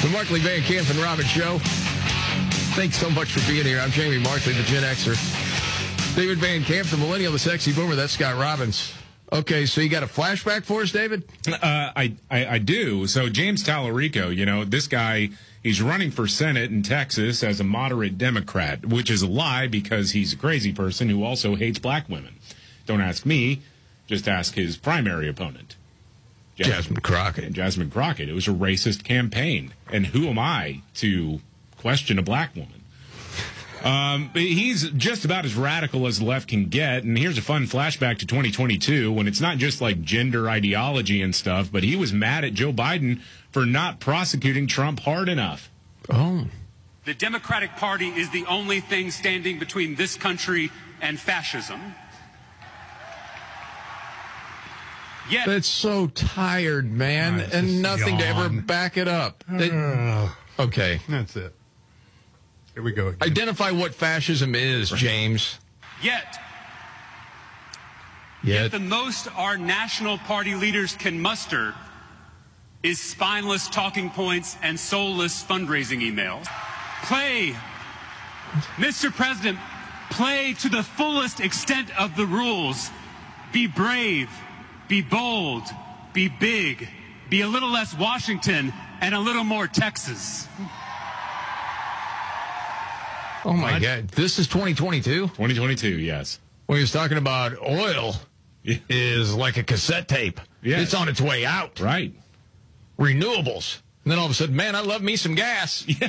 The Markley, Van Camp, and Robbins Show. Thanks so much for being here. I'm Jamie Markley, the Gen Xer. David Van Camp, the Millennial, the Sexy Boomer. That's Scott Robbins. Okay, so you got a flashback for us, David? I do. So James Tallarico, you know, this guy, he's running for Senate in Texas as a moderate Democrat, which is a lie because he's a crazy person who also hates black women. Don't ask me. Just ask his primary opponent. Jasmine Crockett. Jasmine Crockett. It was a racist campaign. And who am I to question a black woman? He's just about as radical as the left can get. And here's a fun flashback to 2022 when it's not just like gender ideology and stuff, but he was mad at Joe Biden for not prosecuting Trump hard enough. Oh. The Democratic Party is the only thing standing between this country and fascism. Yet, That's so tired, man, and nothing to ever back it up. Okay. That's it. Here we go again. Identify what fascism is, James. Yet the most our national party leaders can muster is spineless talking points and soulless fundraising emails. Play, Mr. President, play to the fullest extent of the rules. Be brave, be bold, be big, be a little less Washington and a little more Texas. Oh, my God. This is 2022? 2022, yes. When he was talking about oil is like a cassette tape. Yes. It's on its way out. Right. Renewables. And then all of a sudden, man, I love me some gas. Woo!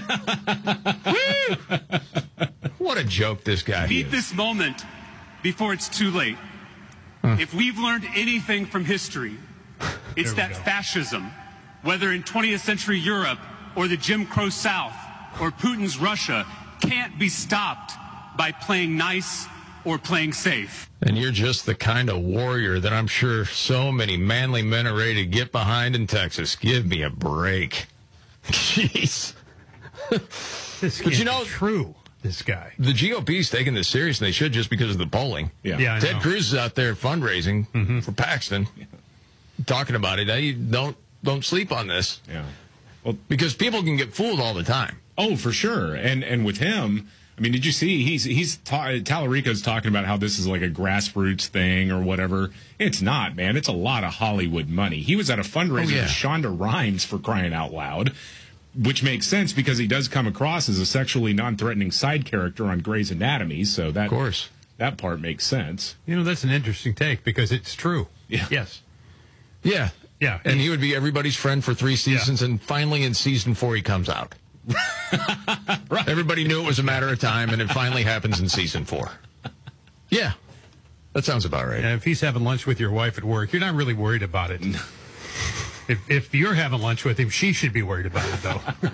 What a joke this guy Beat is. this moment before it's too late. If we've learned anything from history, it's that fascism, whether in 20th century Europe or the Jim Crow South or Putin's Russia, can't be stopped by playing nice or playing safe. And you're just the kind of warrior that I'm sure so many manly men are ready to get behind in Texas. Give me a break. Jeez. This But you know, can't be true, this guy. The GOP's taking this serious, and they should just because of the polling. Yeah. Yeah, I Ted know. Cruz is out there fundraising for Paxton, talking about it. Hey, don't sleep on this. Yeah. Because people can get fooled all the time. Oh, for sure. And with him, I mean, did you see Tallarico's talking about how this is like a grassroots thing or whatever? It's not, man. It's a lot of Hollywood money. He was at a fundraiser with Shonda Rhimes, for crying out loud, which makes sense because he does come across as a sexually non-threatening side character on Grey's Anatomy. So that, Of course. that part makes sense. You know, that's an interesting take because it's true. Yeah. Yes. Yeah. Yeah. And he would be everybody's friend for 3 seasons, and finally in season 4 he comes out. Right. Everybody knew it was a matter of time, and it finally happens in season 4. Yeah. That sounds about right. And if he's having lunch with your wife at work, you're not really worried about it. If you're having lunch with him, she should be worried about it,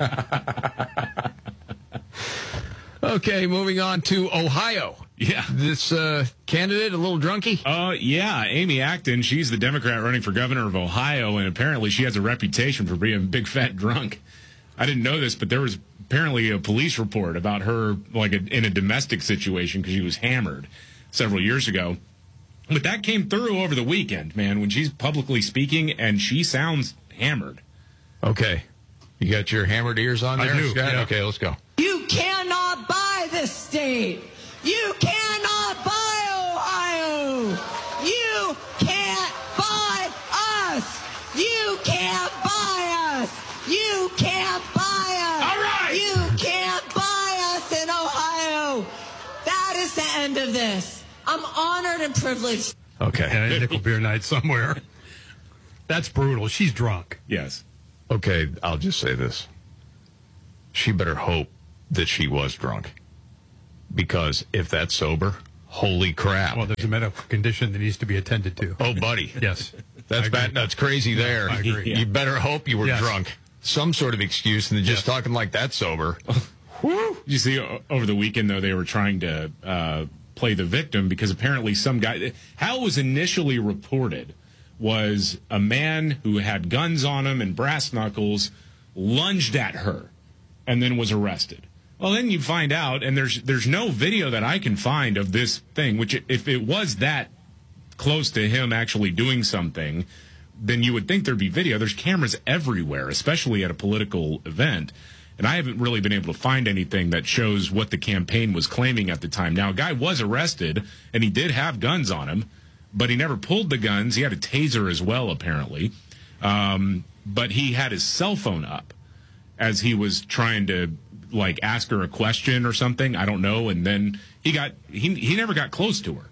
though. Okay, moving on to Ohio. Yeah. This candidate, a little drunky? Yeah, Amy Acton, she's the Democrat running for governor of Ohio, and apparently she has a reputation for being a big fat drunk. I didn't know this, but there was apparently a police report about her like in a domestic situation because she was hammered several years ago. But that came through over the weekend, man, when she's publicly speaking, and she sounds hammered. Okay. You got your hammered ears on there? I do, Scott? yeah. Okay, let's go. You cannot buy this state. You cannot buy Ohio. You can't buy us. You can't buy us. You can't buy us. All right. You can't buy us in Ohio. That is the end of this. I'm honored and privileged. Okay. And a nickel beer night somewhere. That's brutal. She's drunk. Yes. Okay, I'll just say this. She better hope that she was drunk. Because if that's sober, holy crap. Well, there's a medical condition that needs to be attended to. Oh, buddy. Yes. That's I agree. bad. That's crazy there. I agree. You better hope you were Yes. drunk. Some sort of excuse, and then just talking like that sober. You see, over the weekend, though, they were trying to play the victim because apparently some guy, how it was initially reported was a man who had guns on him and brass knuckles lunged at her and then was arrested. Well, then you find out, and there's no video that I can find of this thing, which if it was that close to him actually doing something, then you would think there'd be video. There's cameras everywhere, especially at a political event. And I haven't really been able to find anything that shows what the campaign was claiming at the time. Now, a guy was arrested, and he did have guns on him, but he never pulled the guns. He had a taser as well, apparently. But he had his cell phone up as he was trying to, like, ask her a question or something. I don't know. And then he never got close to her.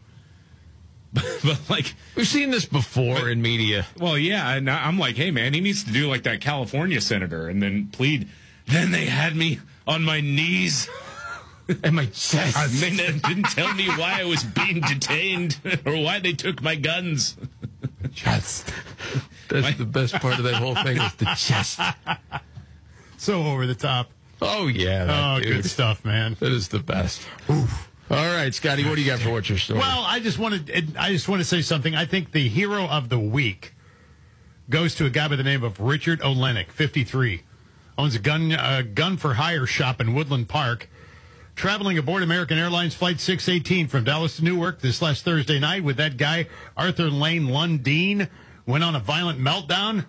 But like, we've seen this before in media. Well, yeah. And I'm like, hey, man, he needs to do like that California senator and then plead. Then they had me on my knees and my chest. They didn't tell me why I was being detained or why they took my guns. Chest. That's the best part of that whole thing is the chest. So over the top. Oh, yeah. Good stuff, man. That is the best. Oof. All right, Scotty, what do you got for what's your story? Well, I just want to say something. I think the hero of the week goes to a guy by the name of Richard Olenek, 53. Owns a gun for hire shop in Woodland Park. Traveling aboard American Airlines Flight 618 from Dallas to Newark this last Thursday night with that guy, Arthur Lane Lundeen, went on a violent meltdown.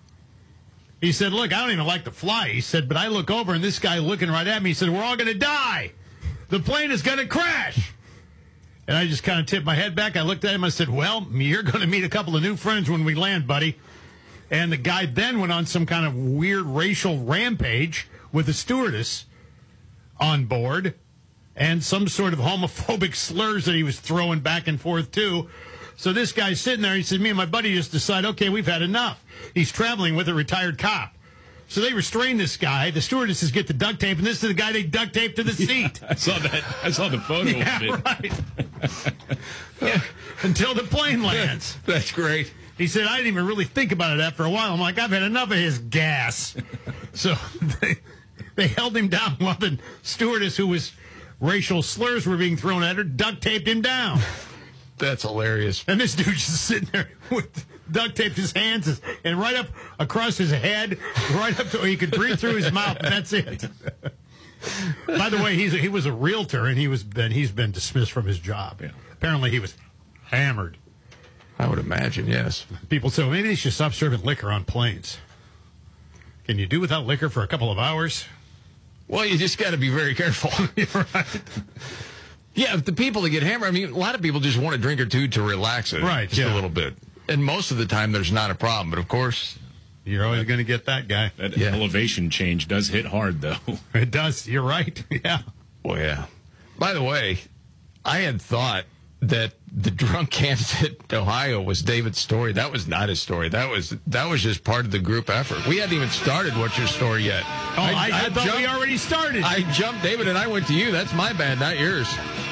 He said, look, I don't even like to fly. He said, but I look over and this guy looking right at me, he said, we're all going to die. The plane is going to crash. And I just kind of tipped my head back. I looked at him. I said, well, you're going to meet a couple of new friends when we land, buddy. And the guy then went on some kind of weird racial rampage with a stewardess on board and some sort of homophobic slurs that he was throwing back and forth, too. So this guy's sitting there. He said, me and my buddy just decided, okay, we've had enough. He's traveling with a retired cop. So they restrain this guy. The stewardesses get the duct tape, and this is the guy they duct taped to the seat. I saw that. I saw the photo of it. Right. Yeah, until the plane lands. That's great. He said, I didn't even really think about it after a while. I'm like, I've had enough of his gas. So they held him down while the stewardess, who was racial slurs were being thrown at her, duct taped him down. That's hilarious. And this dude's just sitting there with duct taped his hands and right up across his head, right up to where he could breathe through his mouth, and that's it. By the way, he was a realtor, and he's been dismissed from his job. Yeah. Apparently, he was hammered. I would imagine, yes. People say, well, maybe they should stop serving liquor on planes. Can you do without liquor for a couple of hours? Well, you just got to be very careful. Right. Yeah, if the people that get hammered, I mean, a lot of people just want a drink or two to relax it. Right, just a little bit. And most of the time, there's not a problem. But, of course, you're always going to get that guy. That elevation change does hit hard, though. It does. You're right. Yeah. Well, yeah. By the way, I had thought that the drunk candidate in Ohio was David's story. That was not his story. That was just part of the group effort. We hadn't even started What's Your Story yet. Oh, I thought we already started. I jumped, David, and I went to you. That's my bad, not yours.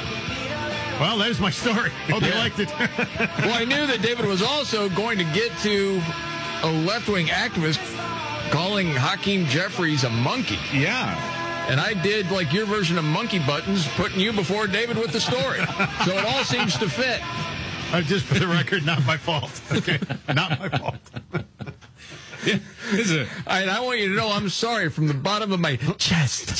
Well, there's my story. Hope you liked it. Well, I knew that David was also going to get to a left-wing activist calling Hakeem Jeffries a monkey. Yeah. And I did like your version of monkey buttons, putting you before David with the story. So it all seems to fit. Just for the record, not my fault. Okay, not my fault. Yeah. And I want you to know I'm sorry from the bottom of my chest.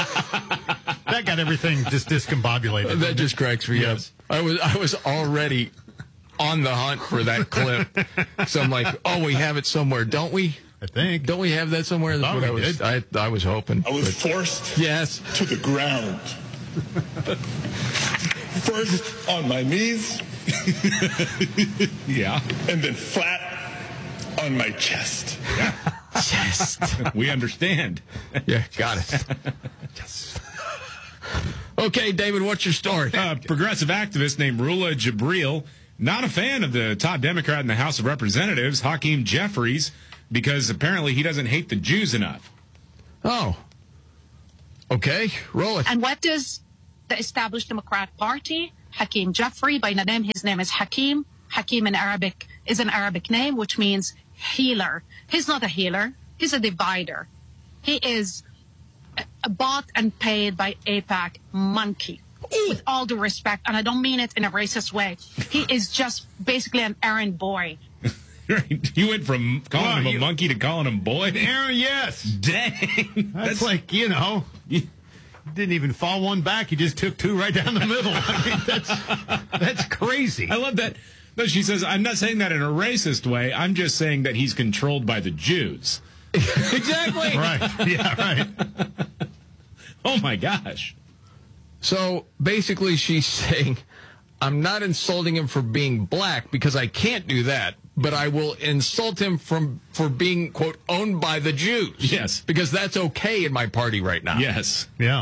That got everything just discombobulated. That just cracks me up. I was already on the hunt for that clip. So I'm like, oh, we have it somewhere, don't we? I think. Don't we have that somewhere? That's what I was hoping. I was forced to the ground. First on my knees. Yeah. And then flat on my chest. Yeah. Chest. We understand. Yeah, got it. Yes. Okay, David, what's your story? Progressive activist named Rula Jibril, not a fan of the top Democrat in the House of Representatives, Hakeem Jeffries, because apparently he doesn't hate the Jews enough. Oh. Okay, roll it. And what does the established Democrat Party, Hakeem Jeffrey, by the name, his name is Hakeem. Hakeem in Arabic is an Arabic name, which means healer. He's not a healer. He's a divider. He is bought and paid by AIPAC monkey. With all due respect, and I don't mean it in a racist way. He is just basically an errand boy. You went from calling him a monkey to calling him boy? Aaron, yes. Dang. That's like, you didn't even fall one back. You just took two right down the middle. I mean, that's crazy. I love that. No, she says, I'm not saying that in a racist way. I'm just saying that he's controlled by the Jews. Exactly. Right. Yeah, right. Oh, my gosh. So basically she's saying, I'm not insulting him for being black because I can't do that, but I will insult him for being, quote, owned by the Jews. Yes. Because that's okay in my party right now. Yes. Yeah.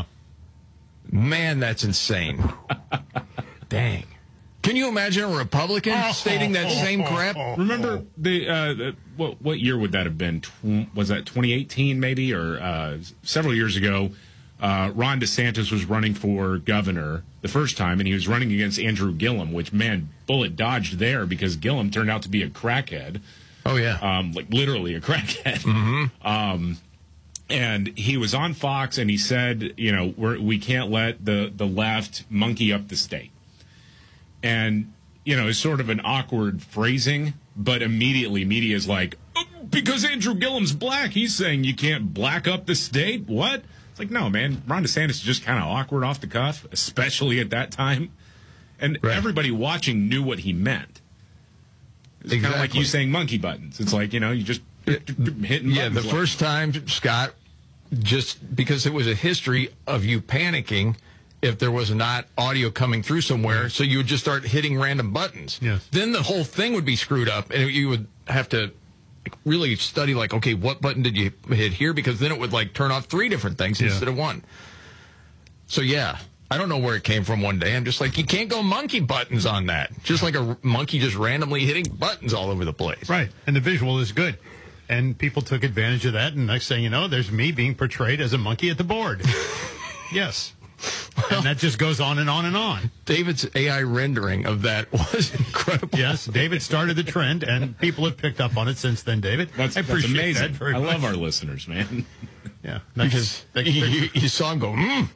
Man, that's insane. Dang. Can you imagine a Republican stating that same crap? Remember what year would that have been? Was that 2018 maybe, or several years ago? Ron DeSantis was running for governor the first time, and he was running against Andrew Gillum, which, man, bullet dodged there because Gillum turned out to be a crackhead. Oh, yeah. Like literally a crackhead. Mm-hmm. And he was on Fox, and he said, we can't let the left monkey up the state. And, it's sort of an awkward phrasing, but immediately media is like, oh, because Andrew Gillum's black, he's saying you can't black up the state? What? It's like, no, man, Ron DeSantis is just kind of awkward off the cuff, especially at that time. And everybody watching knew what he meant. It's kind of like you saying monkey buttons. It's like, you just hitting buttons. Yeah, the first time, Scott, just because it was a history of you panicking if there was not audio coming through somewhere, so you would just start hitting random buttons. Yes. Then the whole thing would be screwed up, and you would have to really study, okay, what button did you hit here? Because then it would, turn off 3 different things instead of 1. So, yeah, I don't know where it came from one day. I'm just like, you can't go monkey buttons on that. Just like a monkey just randomly hitting buttons all over the place. Right. And the visual is good. And people took advantage of that, and next thing you know, there's me being portrayed as a monkey at the board. Yes. And that just goes on and on and on. David's AI rendering of that was incredible. Yes, David started the trend, and people have picked up on it since then, David. That's appreciate amazing. that very I much. love our listeners, man. Yeah. Because you saw him go,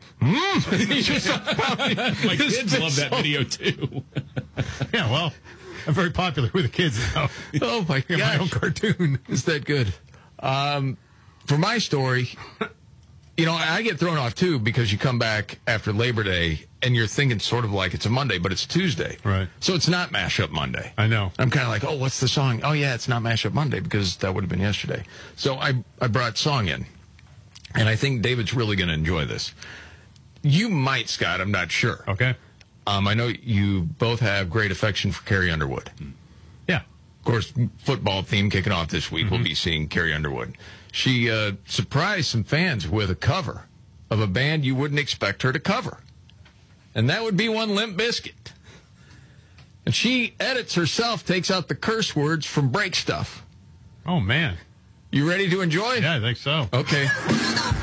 He just My kids love that video, too. Yeah, well, I'm very popular with the kids now. Oh, my I got my own gosh. cartoon. Is that good? For my story, I get thrown off, too, because you come back after Labor Day, and you're thinking sort of like it's a Monday, but it's Tuesday. Right. So it's not Mashup Monday. I know. I'm kind of like, oh, what's the song? Oh, yeah, it's not Mashup Monday, because that would have been yesterday. So I brought song in, and I think David's really going to enjoy this. You might, Scott. I'm not sure. Okay. I know you both have great affection for Carrie Underwood. Yeah. Of course, football theme kicking off this week. We'll be seeing Carrie Underwood. She surprised some fans with a cover of a band you wouldn't expect her to cover. And that would be one, Limp Bizkit. And she edits herself, takes out the curse words from Break Stuff. Oh, man. You ready to enjoy? Yeah, I think so. Okay.